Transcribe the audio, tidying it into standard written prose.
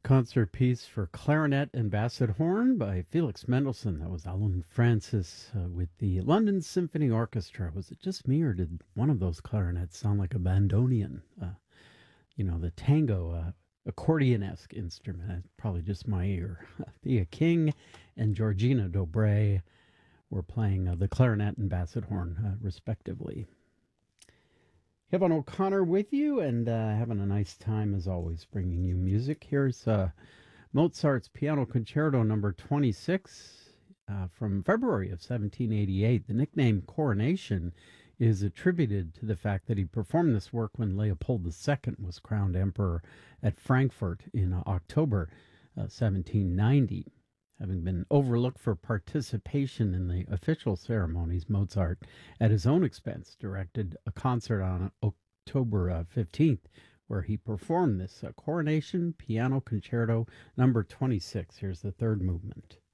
Concert piece for clarinet and basset horn by Felix Mendelssohn. That was Alan Francis with the London Symphony Orchestra. Was it just me, or did one of those clarinets sound like a bandoneon? The tango accordion-esque instrument. Probably just my ear. Thea King and Georgina Dobre were playing the clarinet and basset horn, respectively. Kevin O'Connor with you, and having a nice time as always bringing you music. Here's Mozart's Piano Concerto number 26 from February of 1788. The nickname Coronation is attributed to the fact that he performed this work when Leopold II was crowned emperor at Frankfurt in October 1790. Having been overlooked for participation in the official ceremonies, Mozart, at his own expense, directed a concert on October 15th, where he performed this Coronation Piano Concerto number 26. Here's the third movement.